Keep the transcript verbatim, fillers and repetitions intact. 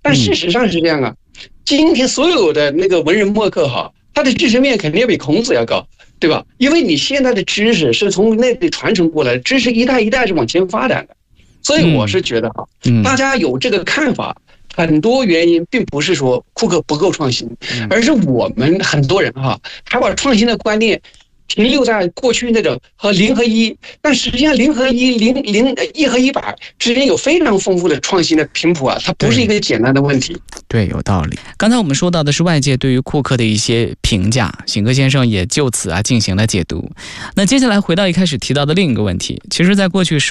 但事实上是这样啊，今天所有的那个文人墨客哈，他的知识面肯定要比孔子要高，对吧？因为你现在的知识是从那里传承过来的，知识一代一代是往前发展的，所以我是觉得哈，大家有这个看法，很多原因并不是说库克不够创新，而是我们很多人哈，还把创新的观念停留在过去那种和零和一，但实际上零和一、零零一和一百之间有非常丰富的创新的频谱啊，它不是一个简单的问题。 对，有道理。刚才我们说到的是外界对于库克的一些评价，醒哥先生也就此啊进行了解读。那接下来回到一开始提到的另一个问题，其实在过去